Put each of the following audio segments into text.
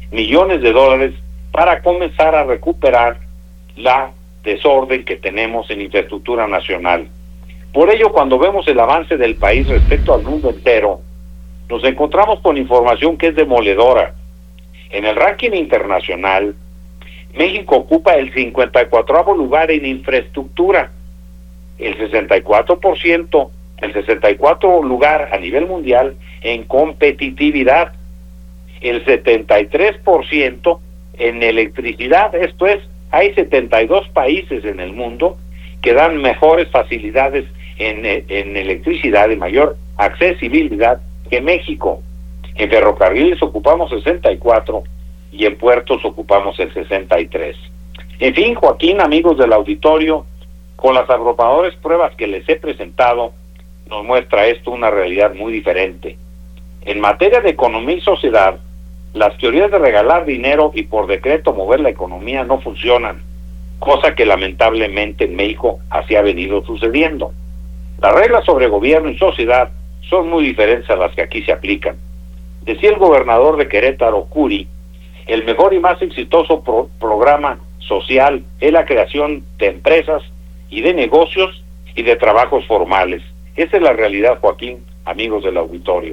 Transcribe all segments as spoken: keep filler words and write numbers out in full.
millones de dólares para comenzar a recuperar la desorden que tenemos en infraestructura nacional. Por ello, cuando vemos el avance del país respecto al mundo entero, nos encontramos con información que es demoledora. En el ranking internacional, México ocupa el cincuenta y cuatro lugar en infraestructura, el sesenta y cuatro por ciento, el sesenta y cuatro lugar a nivel mundial en competitividad, el setenta y tres por ciento en electricidad. Esto es, hay setenta y dos países en el mundo que dan mejores facilidades en, en electricidad y mayor accesibilidad que México. En ferrocarriles ocupamos sesenta y cuatro y en puertos ocupamos el sesenta y tres. En fin, Joaquín, amigos del auditorio, con las abrumadoras pruebas que les he presentado, nos muestra esto una realidad muy diferente. En materia de economía y sociedad, las teorías de regalar dinero y por decreto mover la economía no funcionan, cosa que lamentablemente en México así ha venido sucediendo. Las reglas sobre gobierno y sociedad son muy diferentes a las que aquí se aplican. Decía el gobernador de Querétaro, Curi, el mejor y más exitoso pro- programa social es la creación de empresas y de negocios y de trabajos formales. Esa es la realidad, Joaquín, amigos del auditorio.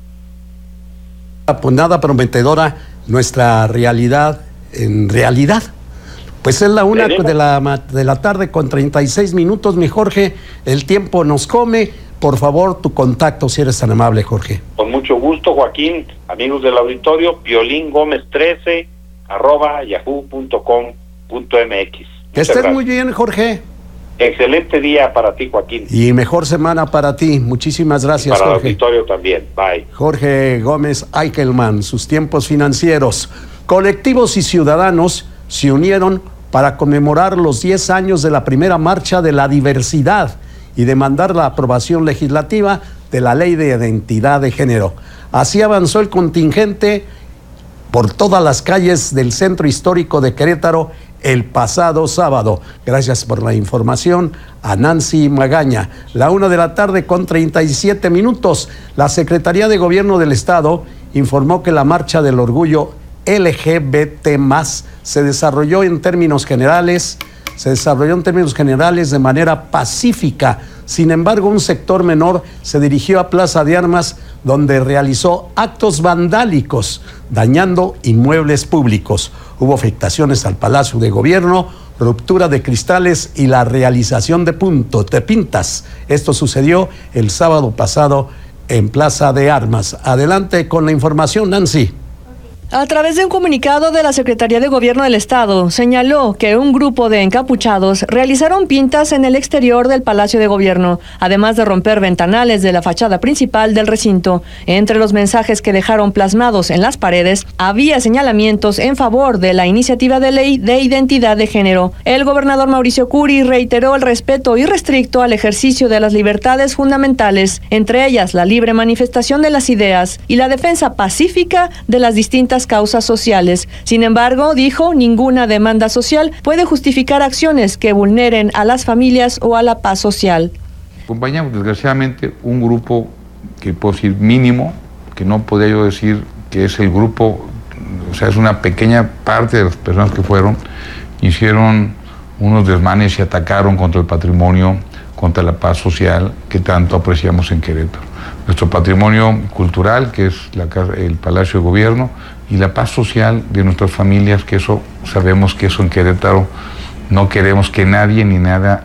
Pues nada prometedora nuestra realidad en realidad. Pues es la una de la, de la tarde con treinta y seis minutos, mi Jorge. El tiempo nos come. Por favor, tu contacto, si eres tan amable, Jorge. Con mucho gusto, Joaquín, amigos del auditorio, Piolín Gómez trece, arroba yahoo punto com punto mx. Que estés muy bien, Jorge. Excelente día para ti, Joaquín. Y mejor semana para ti. Muchísimas gracias, y para Jorge. el auditorio también. Bye. Jorge Gómez Eichelman, sus tiempos financieros. Colectivos y ciudadanos se unieron para conmemorar los diez años de la primera marcha de la diversidad y demandar la aprobación legislativa de la Ley de Identidad de Género. Así avanzó el contingente por todas las calles del centro histórico de Querétaro el pasado sábado. Gracias por la información a Nancy Magaña. La una de la tarde con treinta y siete minutos. La Secretaría de Gobierno del Estado informó que la Marcha del Orgullo L G B T más, se desarrolló en términos generales, se desarrolló en términos generales de manera pacífica. Sin embargo, un sector menor se dirigió a Plaza de Armas, donde realizó actos vandálicos, dañando inmuebles públicos. Hubo afectaciones al Palacio de Gobierno, ruptura de cristales y la realización de puntos, de pintas. Esto sucedió el sábado pasado en Plaza de Armas. Adelante con la información, Nancy. A través de un comunicado de la Secretaría de Gobierno del Estado, señaló que un grupo de encapuchados realizaron pintas en el exterior del Palacio de Gobierno, además de romper ventanales de la fachada principal del recinto. Entre los mensajes que dejaron plasmados en las paredes, había señalamientos en favor de la iniciativa de ley de identidad de género. El gobernador Mauricio Curi reiteró el respeto irrestricto al ejercicio de las libertades fundamentales, entre ellas la libre manifestación de las ideas y la defensa pacífica de las distintas causas sociales. Sin embargo, dijo, ninguna demanda social puede justificar acciones que vulneren a las familias o a la paz social. Acompañamos desgraciadamente un grupo que puedo decir mínimo, que no podría yo decir que es el grupo, o sea, es una pequeña parte de las personas que fueron, hicieron unos desmanes y atacaron contra el patrimonio, contra la paz social que tanto apreciamos en Querétaro. Nuestro patrimonio cultural, que es la, el Palacio de Gobierno, y la paz social de nuestras familias, que eso sabemos que eso en Querétaro no queremos que nadie ni nada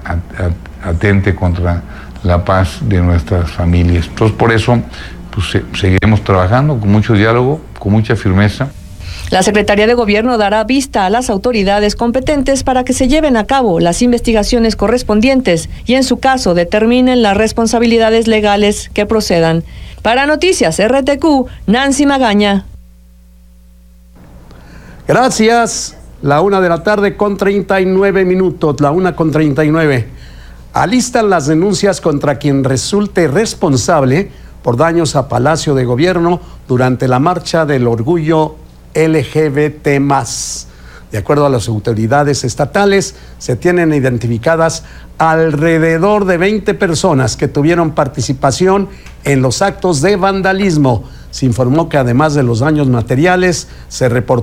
atente contra la paz de nuestras familias. Entonces, por eso pues, seguiremos trabajando con mucho diálogo, con mucha firmeza. La Secretaría de Gobierno dará vista a las autoridades competentes para que se lleven a cabo las investigaciones correspondientes y, en su caso, determinen las responsabilidades legales que procedan. Para Noticias R T Q, Nancy Magaña. Gracias. La una de la tarde con treinta y nueve minutos, la una con treinta y nueve. Alistan las denuncias contra quien resulte responsable por daños a Palacio de Gobierno durante la marcha del orgullo L G B T más. De acuerdo a las autoridades estatales, se tienen identificadas alrededor de veinte personas que tuvieron participación en los actos de vandalismo. Se informó que además de los daños materiales, se reportó